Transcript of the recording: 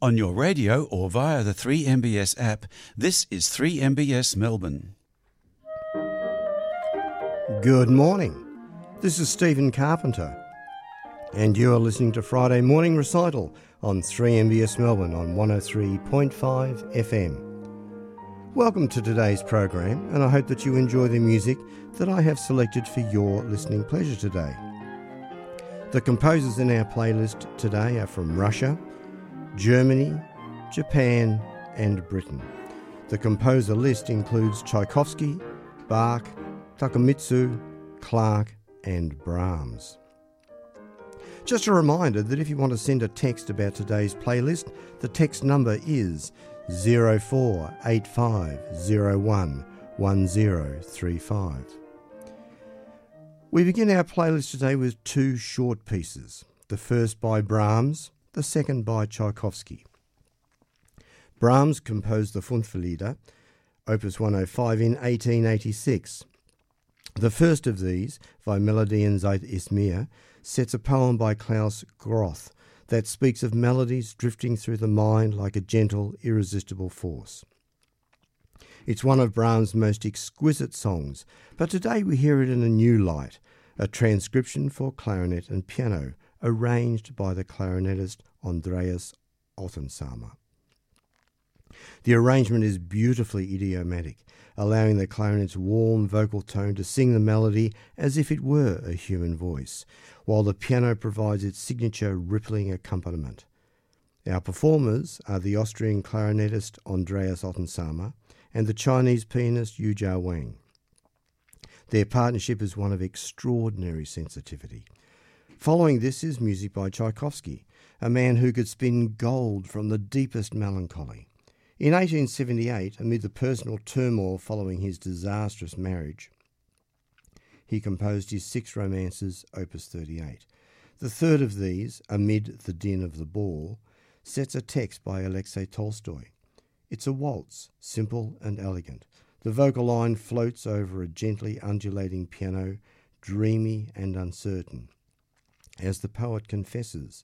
On your radio or via the 3MBS app, this is 3MBS Melbourne. Good morning. This is Stephen Carpenter, and you are listening to Friday Morning Recital on 3MBS Melbourne on 103.5 FM. Welcome to today's program, and I hope that you enjoy the music that I have selected for your listening pleasure today. The composers in our playlist today are from Russia, Germany, Japan and Britain. The composer list includes Tchaikovsky, Bach, Takemitsu, Clarke and Brahms. Just a reminder that if you want to send a text about today's playlist, the text number is 0485011035. We begin our playlist today with two short pieces, the first by Brahms, the second by Tchaikovsky. Brahms composed the Fünflieder, Opus 105, in 1886. The first of these, Wie Melodien seit ist mir, sets a poem by Klaus Groth that speaks of melodies drifting through the mind like a gentle, irresistible force. It's one of Brahms' most exquisite songs, but today we hear it in a new light, a transcription for clarinet and piano, arranged by the clarinetist Andreas Ottensamer. The arrangement is beautifully idiomatic, allowing the clarinet's warm vocal tone to sing the melody as if it were a human voice, while the piano provides its signature rippling accompaniment. Our performers are the Austrian clarinetist Andreas Ottensamer and the Chinese pianist Yujia Wang. Their partnership is one of extraordinary sensitivity. Following this is music by Tchaikovsky, a man who could spin gold from the deepest melancholy. In 1878, amid the personal turmoil following his disastrous marriage, he composed his 6 romances, Opus 38. The third of these, Amid the Din of the Ball, sets a text by Alexei Tolstoy. It's a waltz, simple and elegant. The vocal line floats over a gently undulating piano, dreamy and uncertain. As the poet confesses,